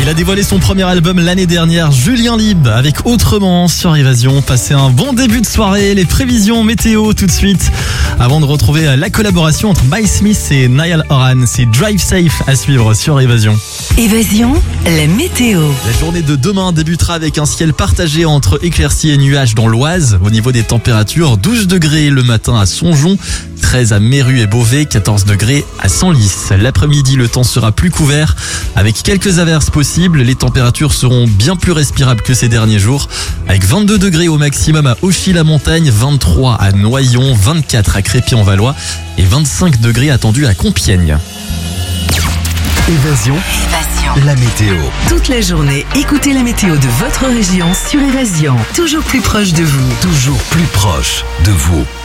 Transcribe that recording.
Il a dévoilé son premier album l'année dernière, Julien Lieb, avec Autrement sur Évasion. Passez un bon début de soirée, les prévisions météo tout de suite. Avant de retrouver la collaboration entre Mike Smith et Niall Horan, c'est Drive Safe à suivre sur Évasion. Évasion, la météo. La journée de demain débutera avec un ciel partagé entre éclaircies et nuages dans l'Oise. Au niveau des températures, 12 degrés le matin à Songeon, 13 à Méru et Beauvais, 14 degrés à Senlis. L'après-midi, le temps sera plus couvert avec quelques averses possibles. Les températures seront bien plus respirables que ces derniers jours avec 22 degrés au maximum à Auchy-la-Montagne, 23 à Noyon, 24 à Crépy-en-Valois et 25 degrés attendus à Compiègne. Évasion, la météo. Toute la journée, écoutez la météo de votre région sur Évasion. Toujours plus proche de vous. Toujours plus proche de vous.